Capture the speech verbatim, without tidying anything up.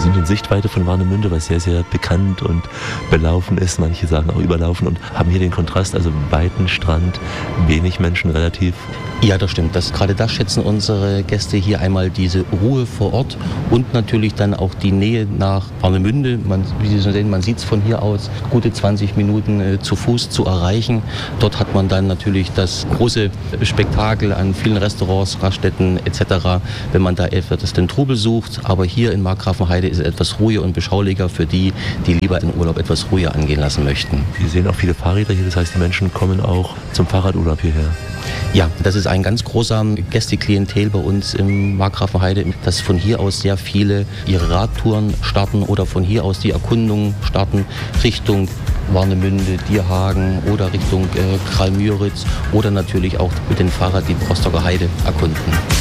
sind in Sichtweite von Warnemünde, was sehr, sehr bekannt und belaufen ist. Manche sagen auch überlaufen und haben hier den Kontrast, also weiten Strand, wenig Menschen relativ. Ja, das stimmt. Das, gerade das schätzen unsere Gäste hier einmal, diese Ruhe vor Ort und natürlich dann auch die Nähe nach Warnemünde. Man, wie Sie sehen, man sieht es von hier aus, gute zwanzig Minuten äh, zu Fuß zu erreichen. Dort hat man dann natürlich das große Spektakel an vielen Restaurants, Raststätten et cetera, wenn man da etwas den Trubel sucht. Aber hier in Markgrafenheide ist es etwas ruhiger und beschaulicher für die, die lieber den Urlaub etwas ruhiger angehen lassen möchten. Wir sehen auch viele Fahrräder hier, das heißt, die Menschen kommen auch zum Fahrradurlaub hierher. Ja, das ist ein ganz großer Gästeklientel bei uns im Markgrafenheide, dass von hier aus sehr viele ihre Radtouren starten oder von hier aus die Erkundungen starten Richtung Warnemünde, Dierhagen oder Richtung äh, Kralmüritz oder natürlich auch mit dem Fahrrad die Rostocker Heide erkunden.